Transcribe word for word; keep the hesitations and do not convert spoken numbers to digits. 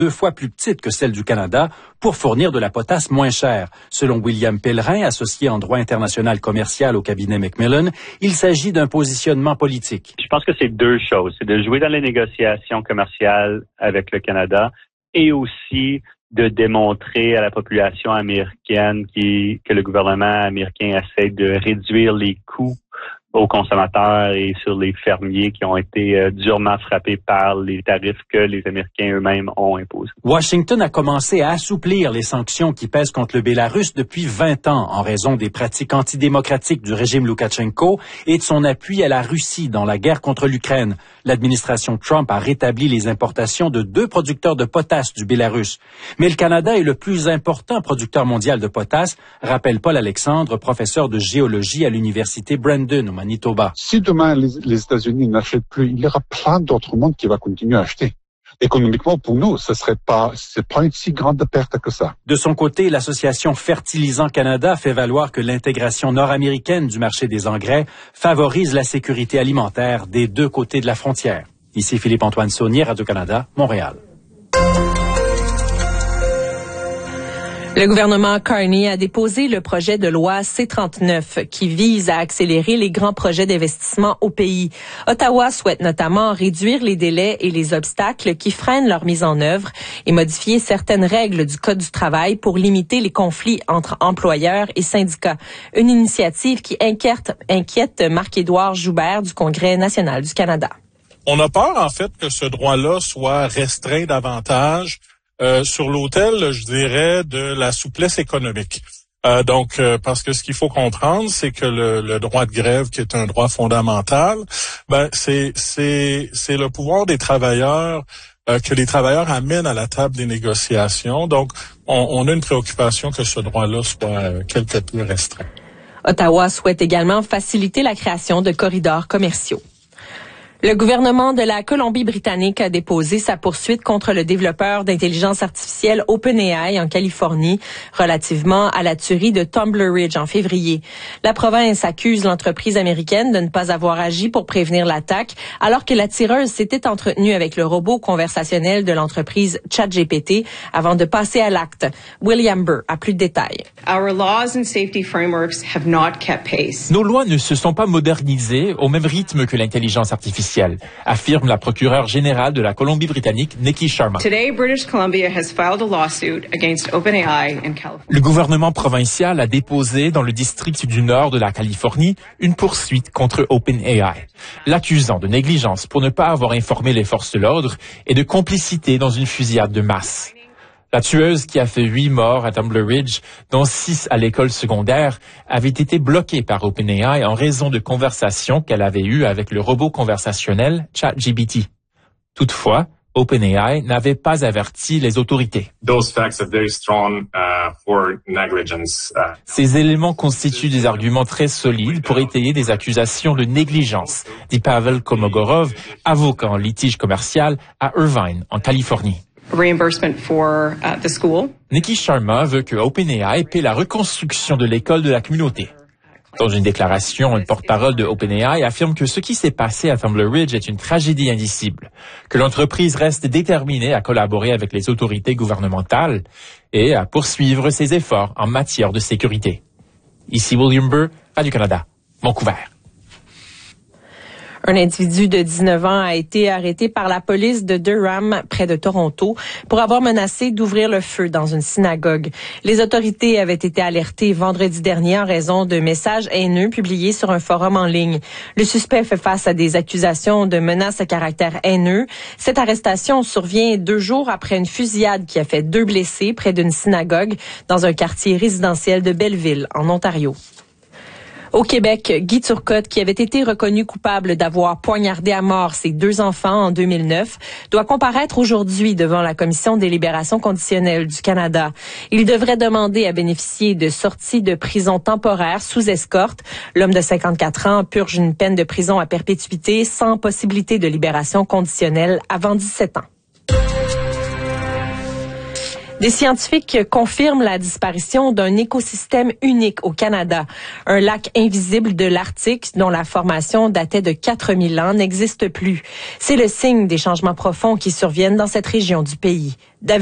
deux fois plus petite que celle du Canada pour fournir de la potasse moins chère. Selon William Pellerin, associé en droit international commercial au cabinet Macmillan, il s'agit d'un positionnement politique. Je pense que c'est deux choses. C'est de jouer dans les négociations commerciales avec le Canada et aussi de démontrer à la population américaine qui, que le gouvernement américain essaie de réduire les coûts aux consommateurs et sur les fermiers qui ont été euh, durement frappés par les tarifs que les Américains eux-mêmes ont imposés. Washington a commencé à assouplir les sanctions qui pèsent contre le Bélarus depuis vingt ans en raison des pratiques antidémocratiques du régime Loukachenko et de son appui à la Russie dans la guerre contre l'Ukraine. L'administration Trump a rétabli les importations de deux producteurs de potasse du Bélarus. Mais le Canada est le plus important producteur mondial de potasse, rappelle Paul Alexandre, professeur de géologie à l'université Brandon au Manitoba. Si demain les, les États-Unis n'achètent plus, il y aura plein d'autres mondes qui vont continuer à acheter. Économiquement, pour nous, ce serait pas, c'est pas une si grande perte que ça. De son côté, l'association Fertilisant Canada fait valoir que l'intégration nord-américaine du marché des engrais favorise la sécurité alimentaire des deux côtés de la frontière. Ici Philippe-Antoine Saunier, Radio-Canada, Montréal. Le gouvernement Carney a déposé le projet de loi C trente-neuf qui vise à accélérer les grands projets d'investissement au pays. Ottawa souhaite notamment réduire les délais et les obstacles qui freinent leur mise en œuvre et modifier certaines règles du Code du travail pour limiter les conflits entre employeurs et syndicats. Une initiative qui inquiète, inquiète Marc-Édouard Joubert du Congrès national du Canada. On a peur, en fait, que ce droit-là soit restreint davantage Euh, sur l'autel, je dirais, de la souplesse économique. Euh, donc, euh, parce que ce qu'il faut comprendre, c'est que le, le droit de grève, qui est un droit fondamental, ben c'est c'est c'est le pouvoir des travailleurs euh, que les travailleurs amènent à la table des négociations. Donc, on, on a une préoccupation que ce droit-là soit euh, quelque peu restreint. Ottawa souhaite également faciliter la création de corridors commerciaux. Le gouvernement de la Colombie-Britannique a déposé sa poursuite contre le développeur d'intelligence artificielle OpenAI en Californie relativement à la tuerie de Tumbler Ridge en février. La province accuse l'entreprise américaine de ne pas avoir agi pour prévenir l'attaque alors que la tireuse s'était entretenue avec le robot conversationnel de l'entreprise ChatGPT avant de passer à l'acte. William Burr a plus de détails. Our laws and safety frameworks have not kept pace. Nos lois ne se sont pas modernisées au même rythme que l'intelligence artificielle, affirme la procureure générale de la Colombie-Britannique, Nikki Sharma. Today, British Columbia has filed a lawsuit against OpenAI in California. Le gouvernement provincial a déposé dans le district du nord de la Californie une poursuite contre OpenAI, l'accusant de négligence pour ne pas avoir informé les forces de l'ordre et de complicité dans une fusillade de masse. La tueuse qui a fait huit morts à Tumbler Ridge, dont six à l'école secondaire, avait été bloquée par OpenAI en raison de conversations qu'elle avait eues avec le robot conversationnel ChatGPT. Toutefois, OpenAI n'avait pas averti les autorités. Those facts are very strong, uh, for negligence. Uh, Ces éléments constituent des arguments très solides pour étayer des accusations de négligence, dit Pavel Komogorov, avocat en litige commercial à Irvine, en Californie. Reimbursement for uh, the school. Nikki Sharma veut que OpenAI paie la reconstruction de l'école de la communauté. Dans une déclaration, une porte-parole de OpenAI affirme que ce qui s'est passé à Tumbler Ridge est une tragédie indicible, que l'entreprise reste déterminée à collaborer avec les autorités gouvernementales et à poursuivre ses efforts en matière de sécurité. Ici William Burr, Radio-Canada, Vancouver. Un individu de dix-neuf ans a été arrêté par la police de Durham, près de Toronto, pour avoir menacé d'ouvrir le feu dans une synagogue. Les autorités avaient été alertées vendredi dernier en raison de messages haineux publiés sur un forum en ligne. Le suspect fait face à des accusations de menaces à caractère haineux. Cette arrestation survient deux jours après une fusillade qui a fait deux blessés près d'une synagogue dans un quartier résidentiel de Belleville, en Ontario. Au Québec, Guy Turcotte, qui avait été reconnu coupable d'avoir poignardé à mort ses deux enfants en deux mille neuf, doit comparaître aujourd'hui devant la Commission des libérations conditionnelles du Canada. Il devrait demander à bénéficier de sorties de prison temporaire sous escorte. L'homme de cinquante-quatre ans purge une peine de prison à perpétuité sans possibilité de libération conditionnelle avant dix-sept ans. Des scientifiques confirment la disparition d'un écosystème unique au Canada. Un lac invisible de l'Arctique, dont la formation datait de quatre mille ans, n'existe plus. C'est le signe des changements profonds qui surviennent dans cette région du pays.